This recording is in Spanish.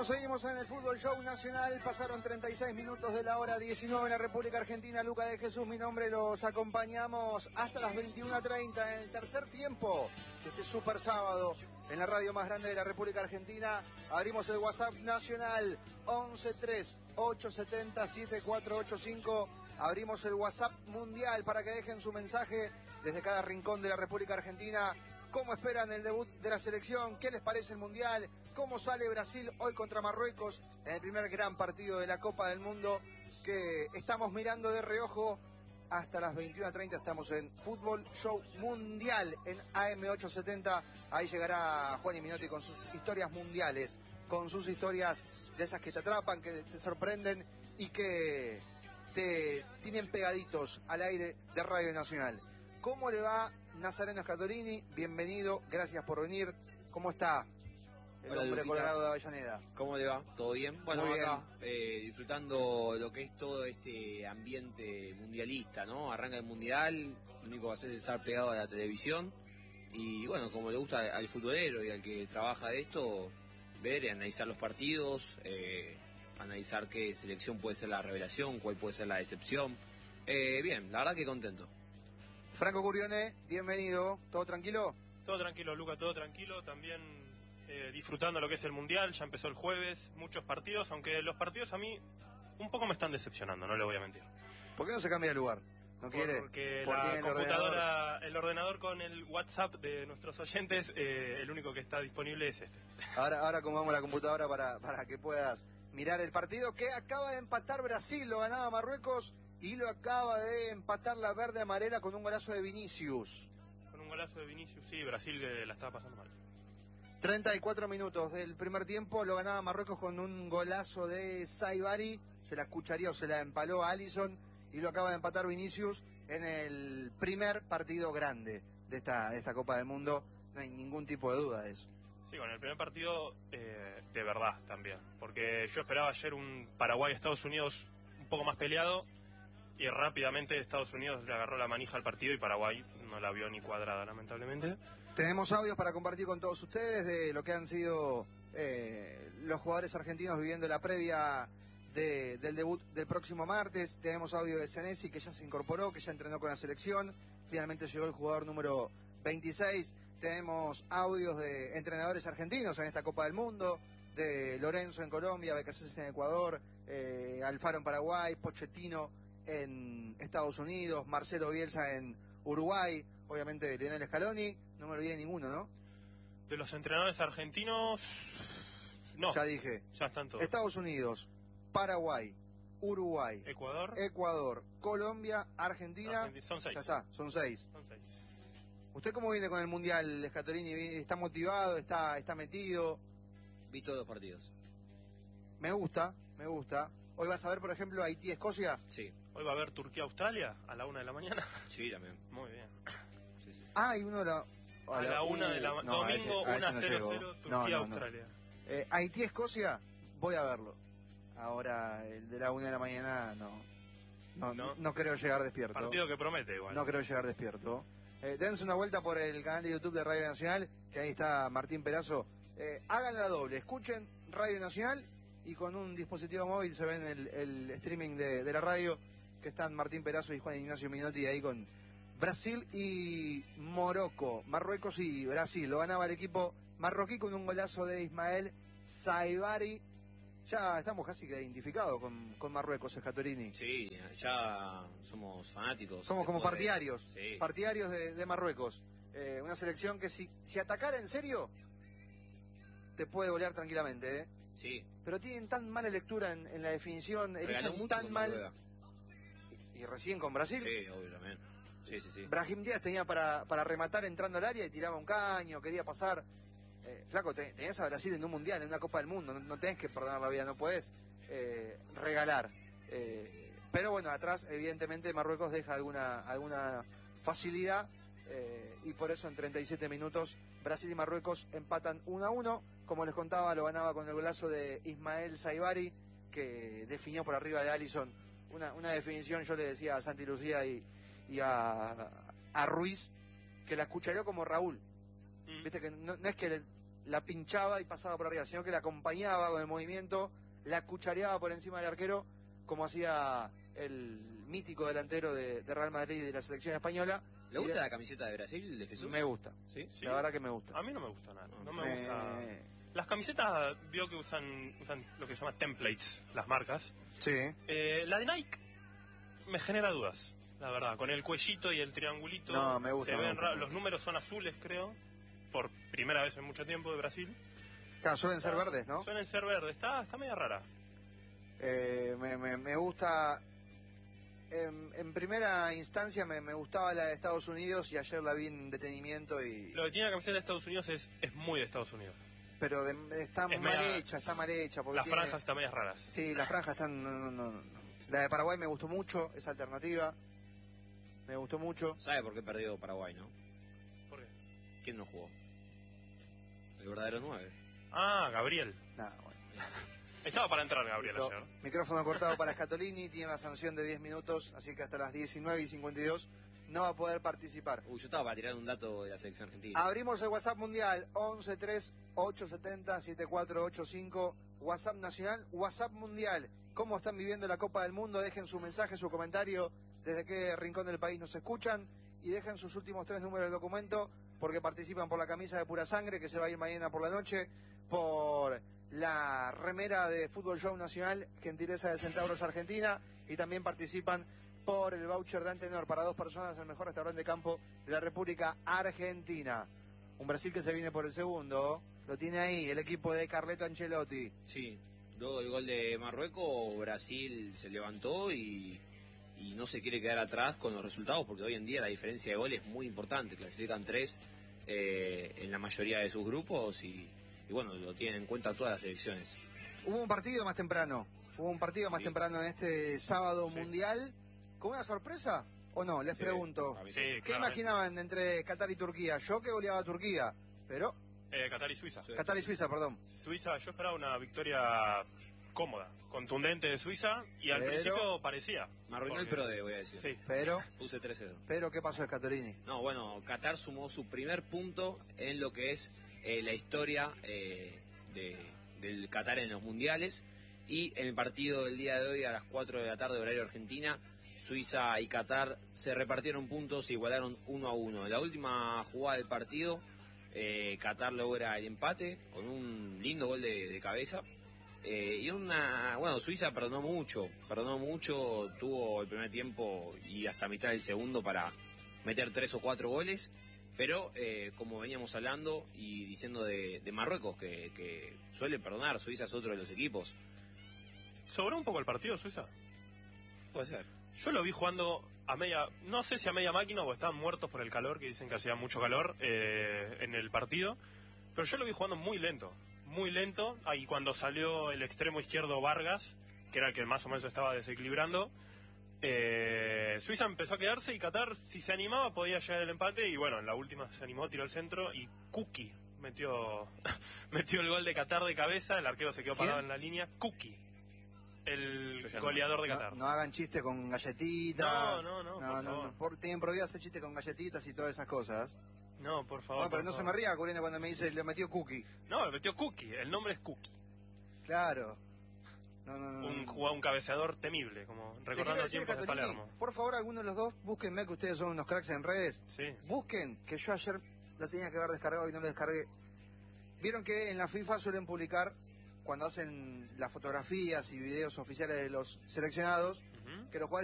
Seguimos en el Fútbol Show Nacional. Pasaron 36 minutos de la hora 19 en la República Argentina. Luca de Jesús, mi nombre, los acompañamos hasta las 21:30 en el tercer tiempo de este super sábado en la radio más grande de la República Argentina. Abrimos el WhatsApp nacional 1138707485. Abrimos el WhatsApp mundial para que dejen su mensaje desde cada rincón de la República Argentina. ¿Cómo esperan el debut de la selección? ¿Qué les parece el Mundial? ¿Cómo sale Brasil hoy contra Marruecos en el primer gran partido de la Copa del Mundo que estamos mirando de reojo? Hasta las 21:30 estamos en Fútbol Show Mundial en AM870. Ahí llegará Juan y Minotti con sus historias mundiales, con sus historias de esas que te atrapan, que te sorprenden y que te tienen pegaditos al aire de Radio Nacional. ¿Cómo le va Nazareno Scatorini? Bienvenido, gracias por venir. ¿Cómo está el Hola, hombre Lupita. Colorado de Avellaneda? ¿Cómo le va? ¿Todo bien? Bueno, Muy bien. acá disfrutando lo que es todo este ambiente mundialista, ¿no? Arranca el Mundial, lo único que hacer es estar pegado a la televisión y bueno, como le gusta al futbolero y al que trabaja de esto, ver y analizar los partidos, analizar qué selección puede ser la revelación, cuál puede ser la decepción. Bien, la verdad que contento. Franco Curione, bienvenido. ¿Todo tranquilo? Todo tranquilo, Luca, todo tranquilo. También disfrutando lo que es el Mundial. Ya empezó el jueves, muchos partidos, aunque los partidos a mí un poco me están decepcionando, no le voy a mentir. ¿Por qué no se cambia de lugar? ¿No quiere? Porque ¿Por la tiene el computadora, el ordenador con el WhatsApp de nuestros oyentes, el único que está disponible es este. Ahora acomodamos la computadora para que puedas mirar el partido que acaba de empatar Brasil, lo ganaba Marruecos y lo acaba de empatar la verde amarela con un golazo de Vinicius. Con un golazo de Vinicius, sí, Brasil que la estaba pasando mal. 34 minutos del primer tiempo, lo ganaba Marruecos con un golazo de Saibari, se la escucharía o se la empaló a Alisson y lo acaba de empatar Vinicius en el primer partido grande de esta Copa del Mundo, no hay ningún tipo de duda de eso. Sí, con el primer partido de verdad también, porque yo esperaba ayer un Paraguay-Estados Unidos un poco más peleado y rápidamente Estados Unidos le agarró la manija al partido y Paraguay no la vio ni cuadrada, lamentablemente. Tenemos audios para compartir con todos ustedes de lo que han sido los jugadores argentinos viviendo la previa del debut del próximo martes. Tenemos audio de Senesi, que ya se incorporó, que ya entrenó con la selección. Finalmente llegó el jugador número 26. Tenemos audios de entrenadores argentinos en esta Copa del Mundo, de Lorenzo en Colombia, Becasés en Ecuador, Alfaro en Paraguay, Pochettino en Estados Unidos, Marcelo Bielsa en Uruguay, obviamente Lionel Scaloni, no me olvidé ninguno, ¿no? De los entrenadores argentinos, no. Ya dije. Ya están todos. Estados Unidos, Paraguay, Uruguay, Ecuador, Colombia, Argentina. Son 6. Ya está, son 6. Son 6. ¿Usted cómo viene con el Mundial, Scatorini? ¿Está motivado? ¿Está metido? Vi todos los partidos. Me gusta. Hoy vas a ver, por ejemplo, Haití-Escocia. Sí. Hoy va a haber Turquía-Australia a la 1 de la mañana. Sí, también. Muy bien. Sí. Ah, y uno de la... A la 1 de la mañana. No, Domingo a ese no 1-0-0 llego. Turquía-Australia. Haití-Escocia, voy a verlo. Ahora, el de la 1 de la mañana, no creo llegar despierto. Partido que promete igual. No creo llegar despierto. Dense una vuelta por el canal de YouTube de Radio Nacional, que ahí está Martín Perazo. Hagan la doble, escuchen Radio Nacional y con un dispositivo móvil se ven el streaming de la radio, que están Martín Perazo y Juan Ignacio Minotti ahí con Brasil y Marruecos y Brasil. Lo ganaba el equipo marroquí con un golazo de Ismael Saibari. Ya estamos casi que identificados con Marruecos, Scatorini. Sí, ya somos fanáticos. Somos como Después partidarios, Sí. partidarios de Marruecos. Una selección que si atacara en serio, te puede golear tranquilamente, ¿eh? Sí. Pero tienen tan mala lectura en la definición, Regaló eligen mucho tan con mal. Noruega. Y recién con Brasil, Sí, obvio también. Sí. Brahim Díaz tenía para rematar entrando al área y tiraba un caño, quería pasar. Flaco, tenías a Brasil en un mundial, en una Copa del Mundo, no tenés que perdonar la vida, no podés regalar. Pero bueno, atrás evidentemente Marruecos deja alguna facilidad y por eso en 37 minutos Brasil y Marruecos empatan 1-1. Como les contaba, lo ganaba con el golazo de Ismael Saibari, que definió por arriba de Alisson. Una definición, yo le decía a Santi Lucía y a Ruiz, que la escucharía como Raúl. Viste que no es que la pinchaba y pasaba por arriba, sino que la acompañaba con el movimiento, la cuchareaba por encima del arquero, como hacía el mítico delantero de Real Madrid y de la selección española. ¿Le gusta la camiseta de Brasil, de Jesús? Me gusta, ¿Sí? Sí. la verdad que me gusta. A mí no me gusta nada. No me Me- gusta. Las camisetas, veo que usan lo que se llama templates, las marcas. Sí, La de Nike me genera dudas, la verdad. Con el cuellito y el triangulito. No, me gusta, se me ven gusta. raros. Los números son azules, creo. Por primera vez en mucho tiempo de Brasil. claro, suelen ser verdes, ¿no? Suelen ser verdes. Está media rara. Me gusta. En primera instancia me gustaba la de Estados Unidos y ayer la vi en detenimiento Lo que tiene la camiseta de Estados Unidos es muy de Estados Unidos. pero está Es mal media- hecha, está mal hecha. Porque Las tiene- franjas están medias raras. Sí, las franjas están... no. La de Paraguay me gustó mucho, esa alternativa. Me gustó mucho. ¿Sabe por qué perdió Paraguay, no? ¿Por qué? ¿Quién no jugó? El verdadero 9. Ah, Gabriel. Nada, bueno. Estaba para entrar Gabriel Listo. ayer. Micrófono cortado para Scatolini, tiene una sanción de 10 minutos, así que hasta las 19:52 no va a poder participar. Uy, yo estaba para tirar un dato de la selección argentina. Abrimos el WhatsApp mundial 1138707485, WhatsApp nacional, WhatsApp mundial. ¿Cómo están viviendo la Copa del Mundo? Dejen su mensaje, su comentario, desde qué rincón del país nos escuchan y dejen sus últimos 3 números del documento porque participan por la camisa de Pura Sangre que se va a ir mañana por la noche, por la remera de Fútbol Show Nacional, gentileza de Centauros Argentina, y también participan por el voucher de Antenor para 2 personas al mejor restaurante de campo de la República Argentina. Un Brasil que se viene por el segundo, lo tiene ahí el equipo de Carleto Ancelotti. Sí, luego del gol de Marruecos, Brasil se levantó y no se quiere quedar atrás con los resultados porque hoy en día la diferencia de goles es muy importante. Clasifican 3 en la mayoría de sus grupos y bueno, lo tienen en cuenta todas las selecciones. Hubo un partido más temprano, Sí. en este sábado Sí. mundial, ¿con una sorpresa o no? Les Sí, pregunto. a mí Sí, ¿Qué claramente. imaginaban entre Qatar y Turquía? Yo que goleaba a Turquía, pero... Qatar y Suiza. Sí. Qatar y Suiza, perdón. Suiza, yo esperaba una victoria cómoda, contundente de Suiza y al Pero- principio parecía. Me arruinó el Porque- PRODE, voy a decir. Sí. Pero, Puse 3-0. ¿qué pasó, Scatolini? No, bueno, Qatar sumó su primer punto en lo que es la historia del Qatar en los mundiales. Y en el partido del día de hoy, a las 4 de la tarde, horario Argentina, Suiza y Qatar se repartieron puntos e igualaron 1-1. En la última jugada del partido, Qatar logra el empate con un lindo gol de cabeza. Bueno, Suiza perdonó mucho, tuvo el primer tiempo y hasta mitad del segundo para meter 3 o 4 goles, pero como veníamos hablando y diciendo de Marruecos, que suele perdonar, Suiza es otro de los equipos. Sobró un poco el partido Suiza. Puede ser. Yo lo vi jugando a media, no sé si a media máquina o estaban muertos por el calor, que dicen que hacía mucho calor en el partido, pero yo lo vi jugando muy lento. Ahí cuando salió el extremo izquierdo Vargas, que era el que más o menos estaba desequilibrando, Suiza empezó a quedarse y Qatar, si se animaba, podía llegar el empate. Y bueno, en la última se animó, tiró el centro y Kuki metió el gol de Qatar de cabeza. El arquero se quedó ¿Quién? parado en la línea. Kuki, el Yo ya no. goleador de Qatar. No hagan chistes con galletitas. No, por favor. Tienen prohibido hacer chistes con galletitas y todas esas cosas. No, por favor. Bueno, pero por no se me favor. ría, Corina, cuando me dice le metió Cookie. No, le metió Kuki. El nombre es Kuki. Claro. No. Un cabeceador temible, como Te quiero recordando decir, tiempos de Scatolini, Palermo. por favor, alguno de los dos, búsquenme, que ustedes son unos cracks en redes. Sí. Busquen, que yo ayer la tenía que haber descargado y no la descargué. Vieron que en la FIFA suelen publicar, cuando hacen las fotografías y videos oficiales de los seleccionados, Ujú. que los jugadores